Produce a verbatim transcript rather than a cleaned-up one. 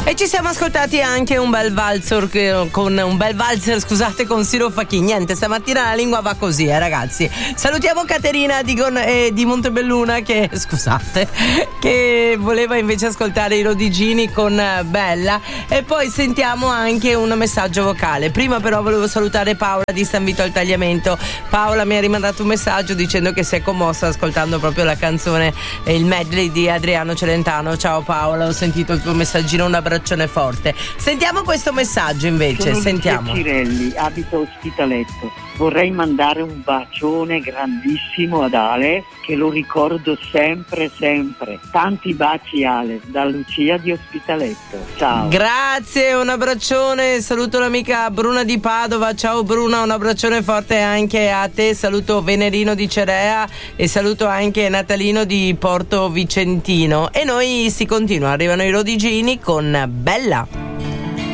E ci siamo ascoltati anche un bel valzer con un bel valzer, scusate, con Siro Facchi. Niente, stamattina la lingua va così, eh ragazzi. Salutiamo Caterina di, Gon- eh, di Montebelluna che, scusate, che voleva invece ascoltare i Rodigini con Bella. E poi sentiamo anche un messaggio vocale. Prima però volevo salutare Paola di San Vito al Tagliamento. Paola mi ha rimandato un messaggio dicendo che si è commossa ascoltando proprio la canzone e il medley di Adriano Celentano. Ciao Paola, ho sentito il tuo messaggino, un abbraccione forte. Sentiamo questo messaggio invece. Sono Sentiamo. Lucia Cirelli, abito Ospitaletto. Vorrei mandare un bacione grandissimo ad Ale, che lo ricordo sempre sempre. Tanti baci Ale, da Lucia di Ospitaletto. Ciao. Grazie, un abbraccione, saluto l'amica Bruna di Padova. Ciao Bruna, un abbraccione forte anche a te. Saluto Venerino di Cerea e saluto anche Natalino di Porto Vicentino. E noi si continua, arrivano i Rodigini con Bella.